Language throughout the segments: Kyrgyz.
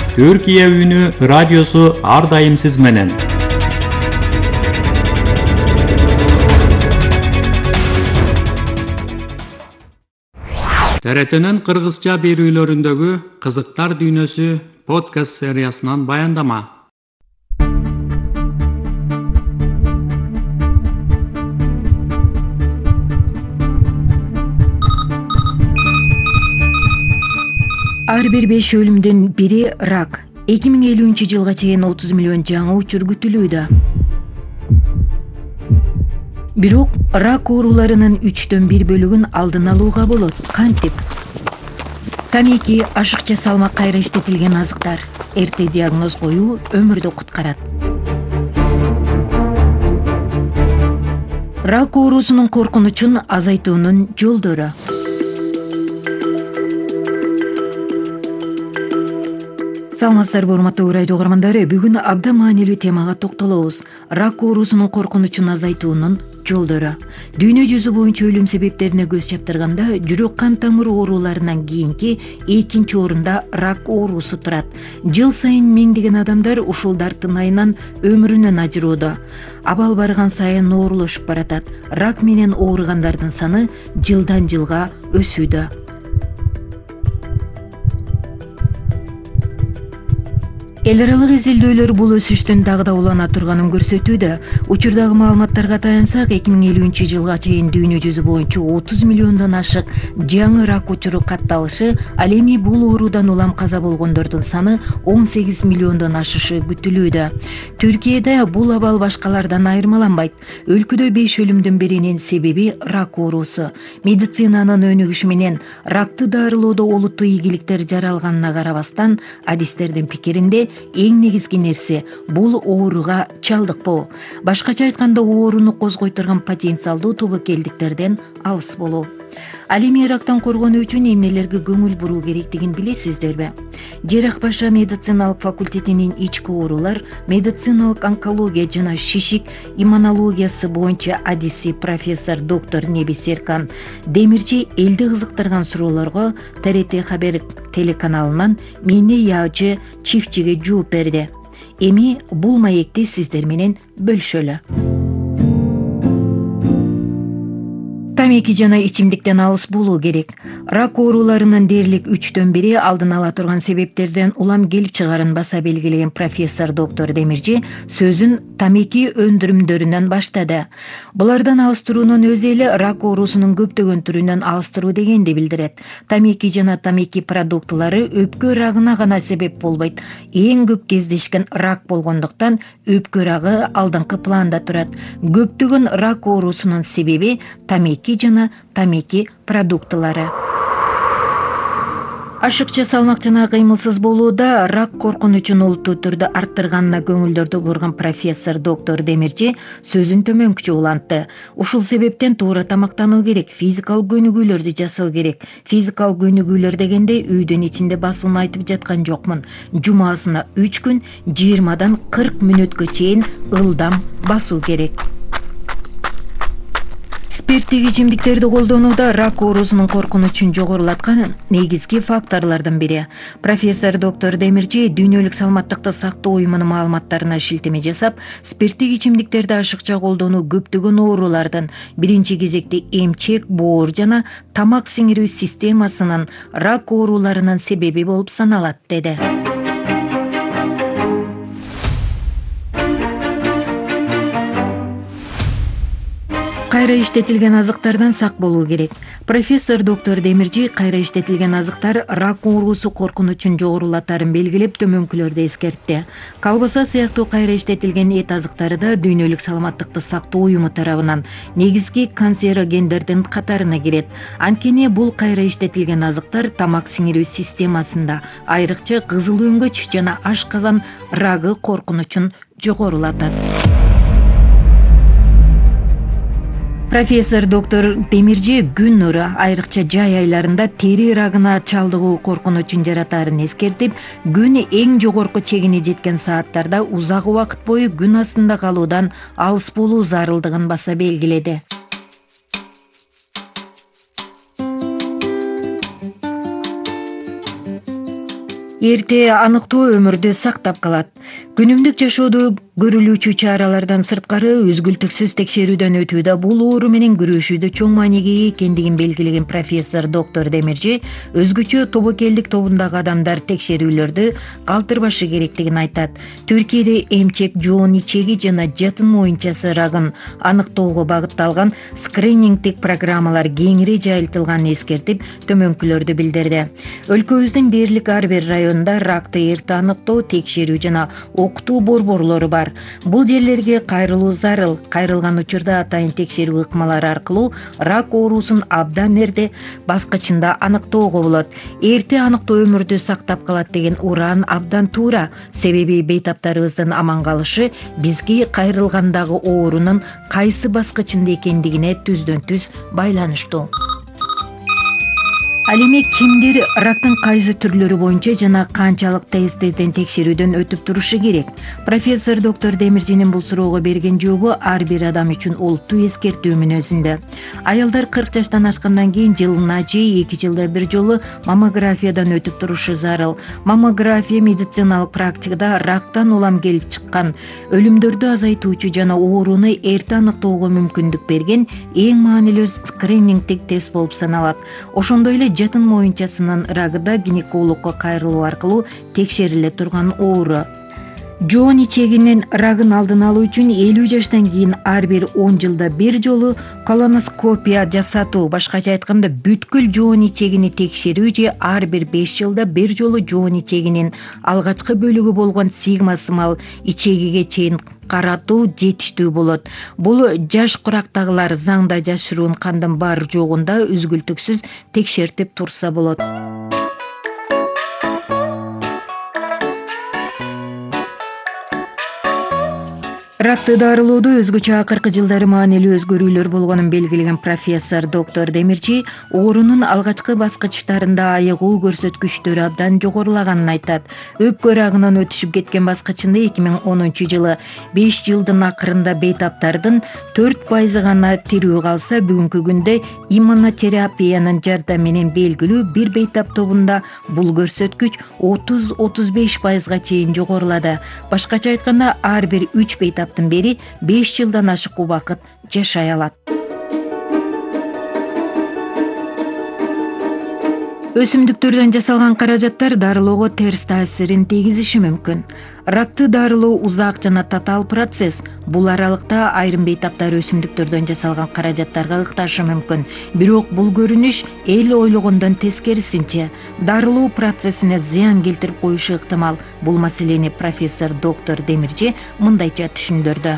Түркия үнү радиосу ар дайым сиз менен. ТРТнын кыргызча берүүлөрүндөгү кызыктар дүйнөсү подкаст сериясынан баяндама. Ар бир 5 өлүмдүн бири рак. 2050 жылга чейин 30 миллион жаңы учур күтүлүүдө. Бирок рак ооруларынын 3/4 бөлүгүн алдын алууга болот. Кантип? Тамеки, ашыкча салмак кайра иштетилген азыктар. Эрте диагноз коюу өмүрдү куткарат. Рак оорусунун коркунучун азайтуунун жолдору. Саламатсыздарбы, урматтуу радио угармандары. Бүгүн абдан маанилүү темага токтолобуз. Рак оорусунун коркунучун азайтуунун жолдору. Дүйнө жүзү боюнча өлүм себептерине көз чаптырганда, жүрөк кан тамыр ооруларынан кийинки экинчи орунда рак оорусу турат. Жыл сайын миңдеген адамдар ушул дарттын айынан өмүрүнөн ажыроодо. Абал барган сайын оорулошуп баратат. Рак менен ооругандардын саны жылдан жылга өсүүдө. Эл аралык изилдөөлөр бул өсүштүн дагы да улана турганын көрсөтүүдө. Учурдагы маалыматтарга таянсак, 2050 жылга чейин дүйнө жүзү боюнча 30 миллиондон ашык жаңы рак учуру катталышы, ал эми бул оорудан улам каза болгондордун саны 18 миллиондон ашышы күтүлүүдө. Түркияда бул абал башкалардан айырмаланбайт. Өлкөдө 5 өлүмдүн биринин себеби рак оорусу. Медицинанын өнүгүшү менен ракты дарылоодо олуттуу ийгиликтер жаралганына карабастан, адистердин пикиринде эң негизги нерсе бул ооруга чалдыкпоо. Башкача айтканда, ооруну козгой турган потенциалдуу тобокелдиктерден алыс болуу. Ал эми рактан коргонуу үчүн эмнелерге көңүл буруу керектигин билесиздерби? Жерах Паша медициналык факультетинин ички оорулар, медициналык онкология жана шишик иммунологиясы боюнча адиси профессор доктор Неби Серкан Демирчи элди кызыктырган суроолорго ТРТ Хабер телеканалынан Мине Яжы чифчиге жооп берди. Эми бул маекти сиздер менен бөлүшөлү. Тамеки жана ичимдиктен алыс болуу керек. Рак ооруларынын дээрлик 3/4 алдын ала турган себептерден улам келип чыгарын баса белгилеген профессор доктор Демиржи сөзүн тамеки өндүрүмдөрүнөн баштады. Булардан алыстыруунун өзү эле рак оорусунун көптөгөн түрүнөн алыстыруу дегенди билдирет. Тамеки жана тамеки продуктылары өпкө рагына гана себеп болбойт. Эң көп кездешкен рак болгондуктан өпкө рагы алдыңкы планда турат. Көптөгөн рак оорусунун себеби тамеки жана тамеки продуктылары. Ашыкча салмак жана кыймылсыз болууда рак коркунучун олуттуу түрдө арттырганына көңүлдөрдү бурган профессор доктор Демирчи сөзүн төмөнкүчө улантты. Ушул себептен туура тамактануу керек, физикалык көнүгүүлөрдү жасоо керек. Физикалык көнүгүүлөр дегенде үйдүн ичинде басууну айтып жаткан жокмун. Жумасына 3 күн 20-дан 40 мүнөткө чейин ылдам басуу керек. Спирттик ичимдиктерди колдонууда рак оорусунун коркунучун жогорулаткан негизги факторлордун бири. Профессор доктор Демирчи дүйнөлүк саламаттыкты сактоо уюмунун маалыматтарына шилтеме жасап, спирттик ичимдиктерди ашыкча колдонуу көптөгөн оорулардын, биринчи кезекте эмчек, боор жана тамак сиңирүү системасынын рак ооруларынын себеби болуп саналат, деди. Кайра иштетилген азыктардан сак болуу керек. Профессор доктор Демиржи кайра иштетилген азыктар рак оорусу коркунучун жогорулатарын белгилеп, төмөнкүлөрдү эскертти. Колбаса сыяктуу кайра иштетилген эт азыктары да дүйнөлүк саламаттыкты сактоо уюму тарабынан негизги канцерогендердин катарына кирет. Анткени бул кайра иштетилген азыктар тамак сиңирүү системасында, айрыкча кызыл өңгөч жана ашказан рагы коркунучун жогорулатат. Профессор доктор Демиржи күн нуру, айрыкча жай айларында тери рагына чалдыгуу коркунучун жаратаарын эскертип, күн эң жогорку чегине жеткен сааттарда узак убакыт бою күн астында калуудан алыс болуу зарылдыгын баса белгиледи. эрте аныктоо өмүрдү сактап калат. Күнүмдүк жашоодо көрүлүүчү чаралардан сырткары үзгүлтүксүз текшерүүдөн өтүүдө бул оору менен күрөшүүдө чоң мааниге ээ экендигин белгилеген профессор доктор Демирчи өзгөчө тобокелдик тобундагы адамдар текшерүүлөрдү калтырбашы керектигин айтат. Түркияда эмчек, жоон ичеги жана жатын моюнчасы рагын аныктоого багытталган скринингдик программалар кеңири жайылтылганын эскертип, төмөнкүлөрдү билдирди. Өлкөбүздүн дээрлик ар бир районунда ракты эрте аныктоо, текшерүү жана окутуу борборлору бар. Бул жерлерге кайрылуу зарыл. Кайрылган учурда атайын текшерүү ыкмалары аркылуу рак оорусун абдан эрте баскычында аныктоого болот. Эрте аныктоо өмүрдү сактап калат деген уран абдан туура. Себеби бейтаптарыбыздын аман калышы бизге кайрылгандагы оорунун кайсы баскычында экендигине түздөн түз байланыштуу. Ал эми кимдир рактын кайсы түрлөрү боюнча жана канчалык тезден текшерүүдөн өтүп турушу керек? Профессор доктор Демирчинин бул суроого берген жообу ар бир адам үчүн олуттуу эскертүү мүнөзүндө. Аялдар 40 жаштан ашкандан кийин жылына же 2 жылда бир жолу маммографиядан өтүп турушу зарыл. Маммография медициналык практикада рактан улам келип чыккан, өлүмдөрдү азайтуучу жана ооруну эрте аныктоого мүмкүндүк берген эң маанилүү скринингдик тест болуп саналат. Ошондой эле жатын моюнчасынын рагы да гинекологко кайрылуу аркылуу текшериле турган оору. Жоон ичегинин рагын алдын алуу үчүн 50 жаштан кийин ар бир 10 жылда бир жолу колоноскопия жасатуу, башкача айтканда бүткүл жоон ичегини текшерүү же ар бир 5 жылда бир жолу жоон ичегинин алгачкы бөлүгү болгон сигмасымал ичегиге чейин каратуу жетиштүү болот. Бул жаш курактагылар заңда жашыруун кандын бар жогунда үзгүлтүксүз текшертип турса болот. Ракты дарылоодо өзгөчө акыркы жылдары маанилүү өзгөрүүлөр болгонун белгилеген профессор доктор Демирчи оорунун алгачкы баскычтарында айыгуу көрсөткүчтөрү абдан жогорулаганын айтат. Өпкө рагынан өтүшүп кеткен баскычында 2010-жылы 5 жылдын акырында бейтаптардын 4% гана тирүү калса, бүгүнкү күндө иммунотерапиянын жардамы менен белгилүү бир бейтап тобунда бул көрсөткүч 30-35%га чейин жогорулады. Башкача айтканда, ар бир 3 бейтап бери 5 жылдан ашык убакыт жашай алат. Өсүмдүктөрдөн жасалган каражаттар дарылоого терс таасирин тийгизиши мүмкүн. Ракты дарылоо узак жана татаал процесс. Бул аралыкта айрым бейтаптар өсүмдүктөрдөн жасалган каражаттарга ыкташы мүмкүн. Бирок бул көрүнүш эл ойлогондон тескерисинче дарылоо процессине зыян келтирип коюшу ыктымал. Бул маселени профессор доктор Демирчи мындайча түшүндүрдү.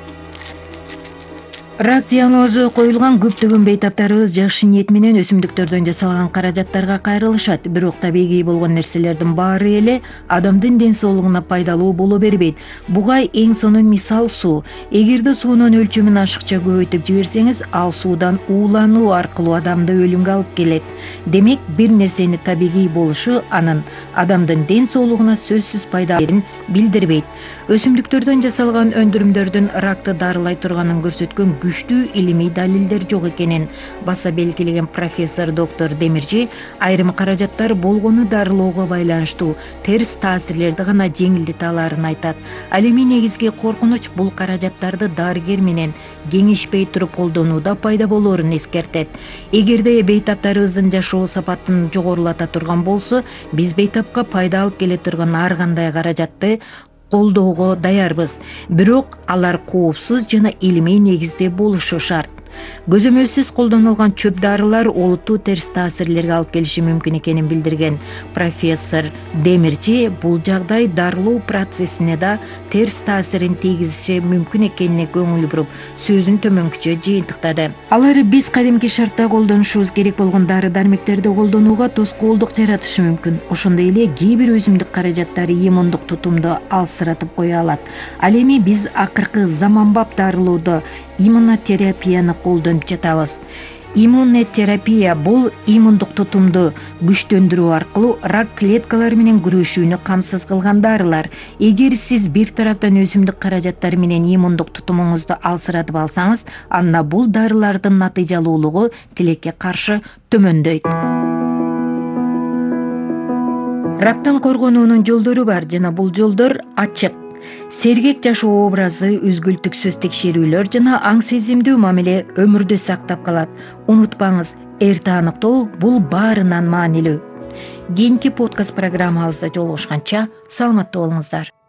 Рак диагнозу коюлган көптөгөн бейтаптарыбыз жакшы ниет менен өсүмдүктөрдөн жасалган каражаттарга кайрылышат. Бирок табигый болгон нерселердин баары эле адамдын ден соолугуна пайдалуу боло бербейт. Буга эң сонун мисал суу. Эгерде суунун өлчөмүн ашыкча көбөйтүп жиберсеңиз, ал суудан уулануу аркылуу адамды өлүмгө алып келет. Демек, бир нерсени табигый болушу анын адамдын ден соолугуна сөзсүз пайдаларын билдирбейт. Өсүмдүктөрдөн жасалган өндүрүмдөрдүн ракты дарылай турганын көрсөткөн күчтүү илимий далилдер жок экенин баса белгилеген профессор доктор Демирчи айрым каражаттар болгону дарылоого байланыштуу терс таасирлерди гана жеңилдете аларын айтат. Ал эми негизги коркунуч бул каражаттарды дарыгер менен кеңешпей туруп колдонууда пайда болоорун эскертет. Эгерде бейтаптарыбыздын жашоо сапатын жогорулата турган болсо, биз бейтапка пайда алып келе турган ар кандай каражатты колдоого даярбыз. Бирок алар коопсуз жана илимий негизде болушу шарт. Көзөмөлсүз колдонулган чөп дарылар олуттуу терс таасирлерге алып келиши мүмкүн экенин билдирген профессор Демирчи бул жагдай дарылоо процессине да терс таасирин тийгизиши мүмкүн экенине көңүл буруп, сөзүн төмөнкүчө жыйынтыктады. Алар биз кадимки шартта колдонушубуз керек болгон дары-дармектерди колдонууга тоскоолдук жаратышы мүмкүн. Ошондой эле кээ бир өзүмдүк каражаттар иммундук тутумду алсыратып кое алат. Ал эми биз акыркы заманбап дарылоодо иммунотерапияны колдонуп жатабыз. Иммунотерапия бул иммундук тутумду күчтөндүрүү аркылуу рак клеткалары менен күрөшүүнү камсыз кылган дарылар. Эгер сиз бир тараптан өсүмдүк каражаттары менен иммундук тутумуңузду алсыратып алсаңыз, анда бул дарылардын натыйжалуулугу тилекке каршы төмөндөйт. Рактан коргонуунун жолдору бар жана бул жолдор ачык. Сергек жашоо образы, үзгүлтүксүз текшерүүлөр жана аң сезимдүү мамиле өмүрдө сактап калат. Унутпаңыз, эрте аныктоо бул баарынан маанилүү. Кийинки подкаст программабызда жолугушканча саламатта болуңуздар.